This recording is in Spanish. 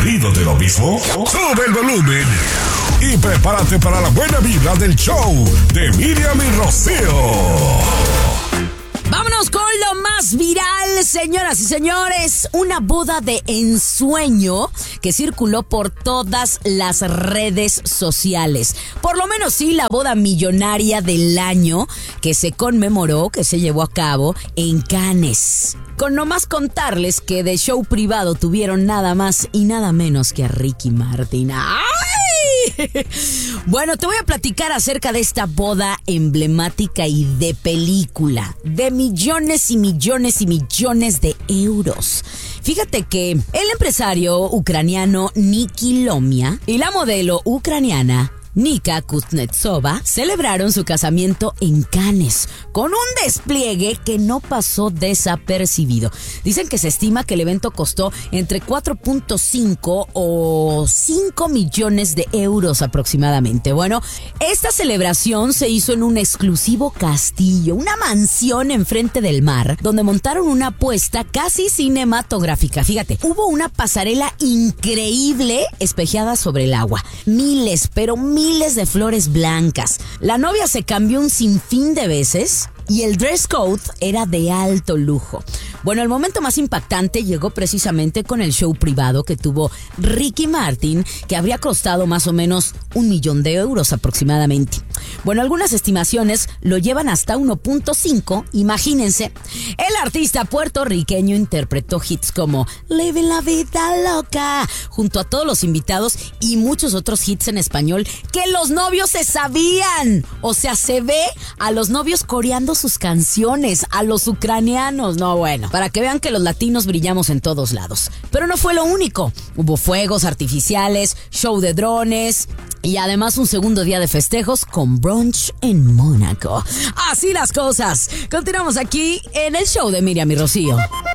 ¿Aburrido de lo mismo? Sube el volumen y prepárate para la buena vibra del show de Miriam y Rocío. Vámonos con lo más viral, señoras y señores. Una boda de ensueño que circuló por todas las redes sociales. Por lo menos sí, la boda millonaria del año que se conmemoró, que se llevó a cabo en Cannes. Con nomás contarles que de show privado tuvieron nada más y nada menos que a Ricky Martin. ¡Ay! Bueno, te voy a platicar acerca de esta boda emblemática y de película, de millones y millones y millones de euros. Fíjate que el empresario ucraniano Niki Lomia y la modelo ucraniana Nika Kuznetsova celebraron su casamiento en Cannes con un despliegue que no pasó desapercibido. Dicen que se estima que el evento costó entre 4.5 o 5 millones de euros aproximadamente. Bueno, esta celebración se hizo en un exclusivo castillo, una mansión enfrente del mar, donde montaron una apuesta casi cinematográfica. Fíjate, hubo una pasarela increíble espejeada sobre el agua. Miles de flores blancas. La novia se cambió un sinfín de veces y el dress code era de alto lujo. Bueno, el momento más impactante llegó precisamente con el show privado que tuvo Ricky Martin, que habría costado más o menos 1 millón de euros aproximadamente. Bueno, algunas estimaciones lo llevan hasta 1.5. Imagínense, el artista puertorriqueño interpretó hits como Living la Vida Loca junto a todos los invitados y muchos otros hits en español que los novios se sabían. O sea, se ve a los novios coreando sus canciones, a los ucranianos. No, bueno, para que vean que los latinos brillamos en todos lados. Pero no fue lo único. Hubo fuegos artificiales, show de drones y además un segundo día de festejos con brunch en Mónaco. Así las cosas. Continuamos aquí en el show de Miriam y Rocío.